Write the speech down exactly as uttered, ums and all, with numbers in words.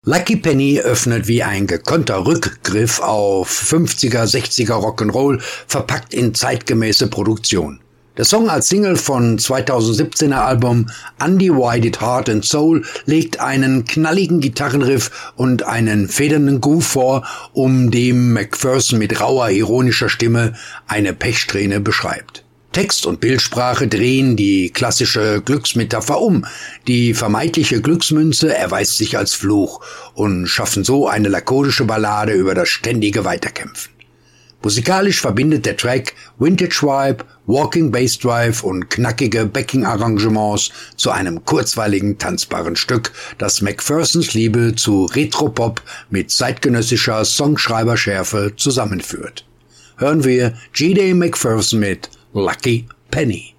Lucky Penny öffnet wie ein gekonnter Rückgriff auf fünfziger, sechziger Rock'n'Roll, verpackt in zeitgemäße Produktion. Der Song als Single von zweitausendsiebzehner Album Undivided Heart and Soul legt einen knalligen Gitarrenriff und einen federnden Groove vor, um dem McPherson mit rauer, ironischer Stimme eine Pechsträhne beschreibt. Text und Bildsprache drehen die klassische Glücksmetapher um. Die vermeintliche Glücksmünze erweist sich als Fluch und schaffen so eine lakonische Ballade über das ständige Weiterkämpfen. Musikalisch verbindet der Track Vintage Vibe, Walking Bass Drive und knackige Backing-Arrangements zu einem kurzweiligen, tanzbaren Stück, das McPhersons Liebe zu Retropop mit zeitgenössischer Songschreiberschärfe zusammenführt. Hören wir G D McPherson mit Lucky Penny.